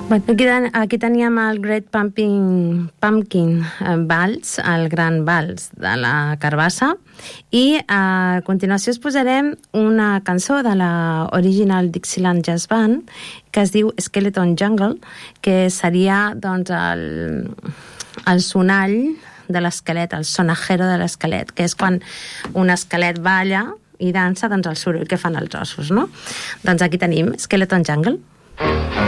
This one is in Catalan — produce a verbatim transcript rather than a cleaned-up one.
Bueno, aquí, aquí teníem el Great Pumpkin, Pumpkin Vals, el gran vals de la carbassa, i a continuació us posarem una cançó de la Original Dixieland Jazz Band que es diu Skeleton Jungle, que seria doncs el, el sonall de l'esquelet, el sonajero de l'esquelet, que és quan un esquelet balla i dansa, doncs el soroll que fan els ossos, no? Doncs aquí tenim Skeleton Jungle.